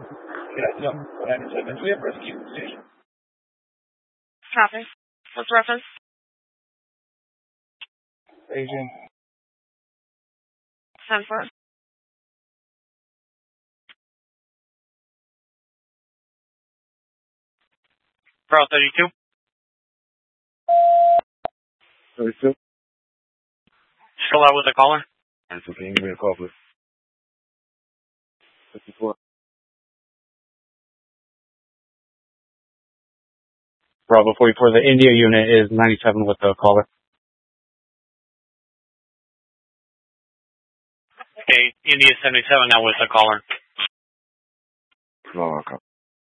No, 97. We have rescue station. Copy. What's the reference? Agent. 10-4. Pro 32. 32. Still out with the caller? And so can you give me a call, please? 54. Bravo 44, the India unit is 97 with the caller. Okay, India 77 now with the caller. No, okay.